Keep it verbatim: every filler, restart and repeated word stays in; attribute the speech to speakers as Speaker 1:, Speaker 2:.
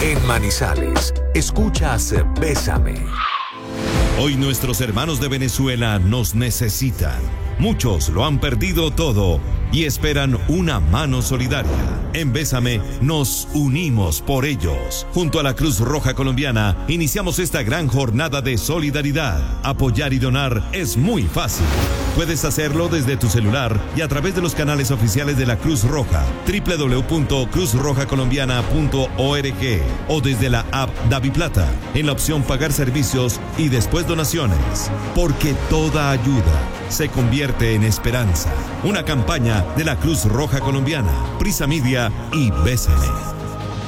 Speaker 1: En Manizales, escuchas Bésame.
Speaker 2: Hoy nuestros hermanos de Venezuela nos necesitan. Muchos lo han perdido todo y esperan una mano solidaria. En Bésame nos unimos por ellos. Junto a la Cruz Roja Colombiana iniciamos esta gran jornada de solidaridad. Apoyar y donar es muy fácil. Puedes hacerlo desde tu celular y a través de los canales oficiales de la Cruz Roja, doble u doble u doble u punto cruz roja colombiana punto org, o desde la app DaviPlata en la opción Pagar servicios y después donaciones. Porque toda ayuda se convierte en esperanza. Una campaña de la Cruz Roja Colombiana, Prisa Media y Bésame.